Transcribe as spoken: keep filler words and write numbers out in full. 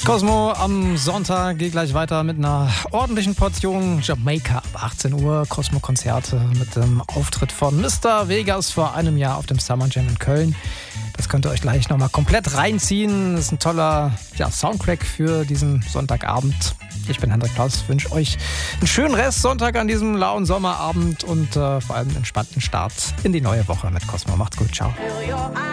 Cosmo am Sonntag geht gleich weiter mit einer ordentlichen Portion Jamaika ab achtzehn Uhr. Cosmo-Konzerte mit dem Auftritt von Mister Vegas vor einem Jahr auf dem Summer Jam in Köln. Das könnt ihr euch gleich nochmal komplett reinziehen. Das ist ein toller ja, Soundtrack für diesen Sonntagabend. Ich bin Hendrik Klaus, wünsche euch einen schönen Rest Sonntag an diesem lauen Sommerabend und äh, vor allem einen entspannten Start in die neue Woche mit Cosmo. Macht's gut, ciao.